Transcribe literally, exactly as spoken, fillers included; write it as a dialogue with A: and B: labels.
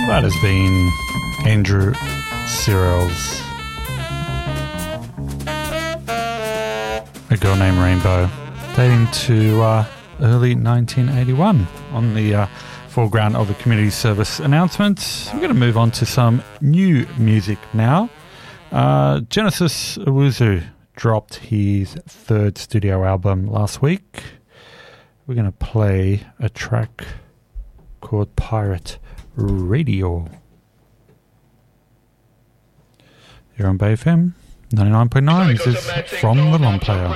A: That has been Andrew Cyrils. A Girl Named Rainbow, dating to uh, early nineteen eighty-one. On the uh, foreground of the community service announcement, we're going to move on to some new music now. Uh, Genesis Owusu dropped his third studio album last week. We're going to play a track called Pirate Radio. You're on Bay F M ninety-nine point nine. This is From the Long Player.